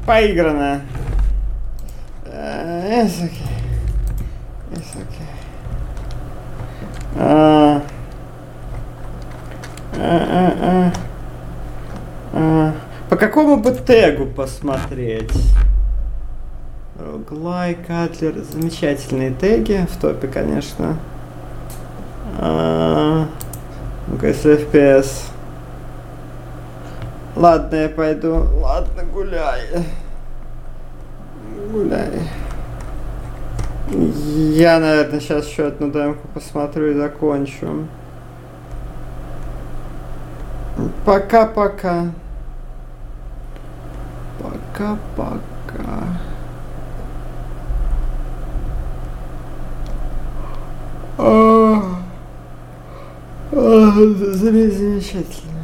Поиграно. It's okay. It's okay. По какому бы тегу посмотреть? Роглайк, Атлер. Замечательные теги. В топе, конечно. Ну-ка, если FPS. Ладно, я пойду. Ладно, гуляй. Гуляй. Я, наверное, сейчас еще одну демку посмотрю и закончу. Пока-пока. Пока-пока. Замечательно.